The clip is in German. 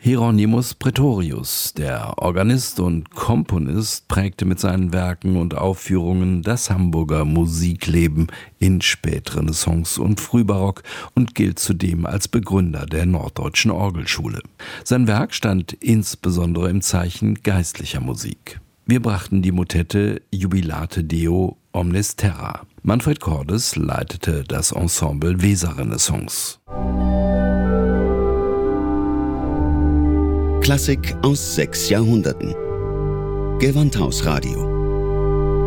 Hieronymus Praetorius, der Organist und Komponist, prägte mit seinen Werken und Aufführungen das Hamburger Musikleben in Spätrenaissance und Frühbarock und gilt zudem als Begründer der Norddeutschen Orgelschule. Sein Werk stand insbesondere im Zeichen geistlicher Musik. Wir brachten die Motette Jubilate Deo Omnes Terra. Manfred Cordes leitete das Ensemble Weserrenaissance. Klassik aus 6 Jahrhunderten. Gewandhausradio.